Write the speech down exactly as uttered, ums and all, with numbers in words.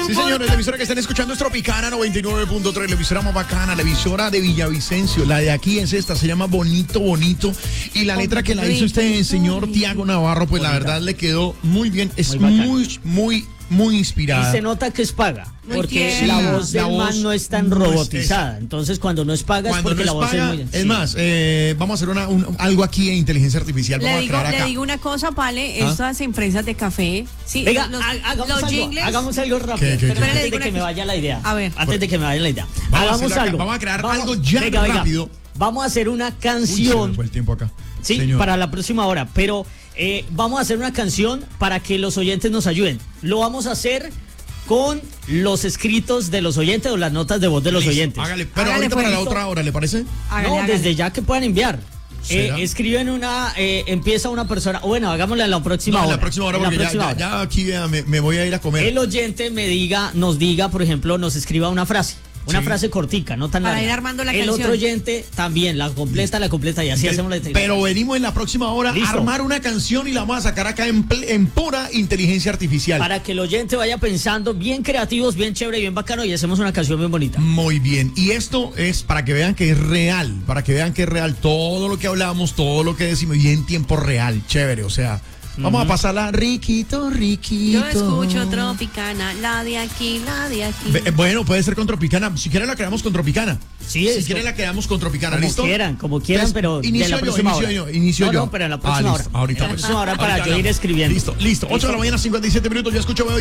Sí, señores, la emisora que están escuchando es Tropicana noventa y nueve punto tres, la emisora más bacana, la emisora de Villavicencio. La de aquí es esta, se llama Bonito Bonito. Y la letra que la hizo este señor Tiago Navarro, pues la verdad le quedó muy bien. Es muy, muy, muy, muy inspirada. Y se nota que es paga. Muy Porque bien. la Sí, voz del la voz man no es tan no es robotizada. esa. Entonces, cuando no es paga es Cuando porque no la es voz paga, es muy... es sí. más, eh, vamos a hacer una, un- algo aquí en inteligencia artificial. Vamos Le a digo, crear le acá. digo una cosa, Pale, ¿Ah? estas empresas de café, sí, Venga, los, ha- hagamos, los algo, jingles, hagamos algo rápido. ¿Qué, qué, Pero qué? antes Pero le de digo que una me cosa. vaya la idea. A ver. Antes de que me vaya la idea. Vamos a hagamos hacerlo acá. algo. Vamos a crear algo ya venga, venga. rápido. Vamos a hacer una Uy, se canción. me fue el tiempo acá. Sí, Señor. para la próxima hora. Pero eh, vamos a hacer una canción para que los oyentes nos ayuden. Lo vamos a hacer con los escritos de los oyentes o las notas de voz de los Listo, oyentes. Hágale, pero Hágale, ahorita para la pues. otra hora, ¿le parece? hágale, no, hágale. desde ya que puedan enviar. Eh, ¿Será? escriben una, eh, empieza una persona. Bueno, hagámosla en la próxima No, en hora. la próxima hora, En la porque ya, próxima ya, hora. ya aquí vea, me, me voy a ir a comer. El oyente me diga, nos diga, por ejemplo, nos escriba una frase. Una Sí. frase cortica, no tan Para larga. ir armando la El canción. otro oyente también, la completa, la completa, y así hacemos la Pero venimos en la próxima hora Listo. a armar una canción y la vamos a sacar acá en, ple- en pura inteligencia artificial. Para que el oyente vaya pensando bien creativos, bien chévere, bien bacano, y hacemos una canción bien bonita. Muy bien. Y esto es para que vean que es real, para que vean que es real todo lo que hablamos, todo lo que decimos, y en tiempo real, chévere. O sea, vamos a pasarla riquito, riquito. Yo escucho Tropicana, la de aquí, la de aquí. Ve- Bueno, puede ser con Tropicana. Si quieren la creamos con Tropicana. Sí, si es quieren co- la creamos con Tropicana, Como ¿listo? quieran, como quieran, Entonces, pero de inicio la yo, próxima inicio hora. yo, inicio no, yo. No, pero en la Ah, próxima listo. hora. Ahorita. En la próxima hora para Ahorita yo la- ir escribiendo. Listo, listo. ocho de la mañana, cincuenta y siete minutos. Ya escucho.